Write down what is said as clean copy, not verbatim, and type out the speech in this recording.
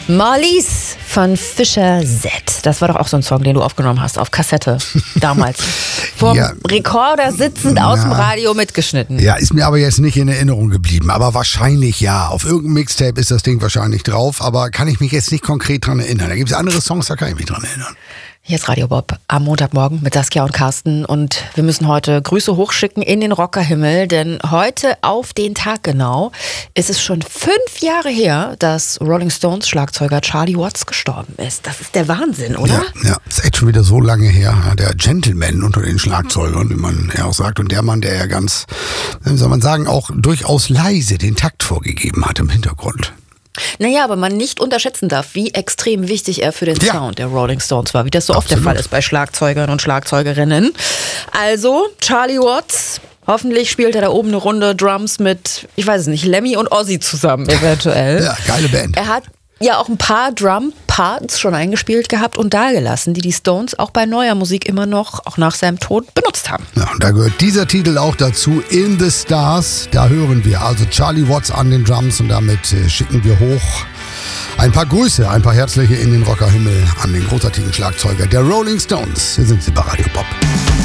Marlies von Fischer Z. Das war doch auch so ein Song, den du aufgenommen hast auf Kassette damals. Vom Rekorder sitzend aus dem Radio mitgeschnitten. Ja, ist mir aber jetzt nicht in Erinnerung geblieben. Aber wahrscheinlich ja. Auf irgendeinem Mixtape ist das Ding wahrscheinlich drauf. Aber kann ich mich jetzt nicht konkret dran erinnern. Da gibt es andere Songs, da kann ich mich dran erinnern. Hier ist Radio Bob am Montagmorgen mit Saskia und Carsten. Und wir müssen heute Grüße hochschicken in den Rockerhimmel. Denn heute auf den Tag genau ist es schon 5 Jahre her, dass Rolling Stones Schlagzeuger Charlie Watts gestorben ist. Das ist der Wahnsinn, oder? Ja, ist echt schon wieder so lange her. Der Gentleman unter den Schlagzeugern, wie man ja auch sagt. Und der Mann, der ja ganz, wie soll man sagen, auch durchaus leise den Takt vorgegeben hat im Hintergrund. Naja, aber man nicht unterschätzen darf, wie extrem wichtig er für den Sound der Rolling Stones war, wie das so oft der Fall ist bei Schlagzeugern und Schlagzeugerinnen. Also, Charlie Watts, hoffentlich spielt er da oben eine Runde Drums mit, ich weiß es nicht, Lemmy und Ozzy zusammen eventuell. Ja, geile Band. Er hat ja auch ein paar Drum-Parts schon eingespielt gehabt und dagelassen, die Stones auch bei neuer Musik immer noch, auch nach seinem Tod, benutzt haben. Ja, und da gehört dieser Titel auch dazu, In the Stars. Da hören wir also Charlie Watts an den Drums und damit schicken wir hoch ein paar Grüße, ein paar herzliche in den Rockerhimmel an den großartigen Schlagzeuger der Rolling Stones. Hier sind sie bei Radio Pop.